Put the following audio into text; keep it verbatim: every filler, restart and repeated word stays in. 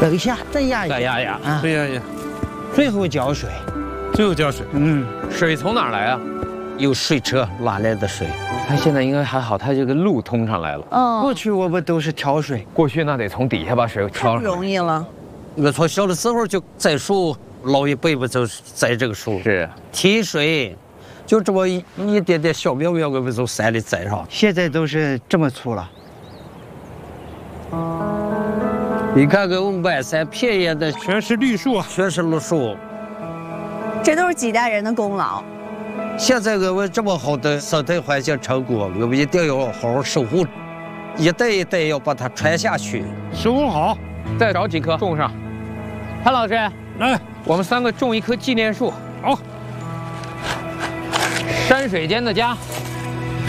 等一下，再压一再压压啊， 对呀呀， 最后浇水。 最后浇水。 嗯， 水从哪儿来啊？ 有水车拉来的水。 它现在应该还好，它这个路通上来了。 嗯， 过去我们都是挑水， 过去那得从底下把水太不挑上来。 容易了。 我从小的时候就栽树，老一辈们就是栽这个树， 是提水，就这么一一点点小苗苗，我们从山里栽上。 现在都是这么粗了。 你看看我们外山片叶的全是绿树啊， 全是绿树。 这都是几代人的功劳。 现在我们这么好的生态环境成果，我们一定要好好守护，一代一代要把它传下去。 守护好。 再找几棵种上。潘老师， 来， 我们三个种一棵纪念树。 好。 山水间的家。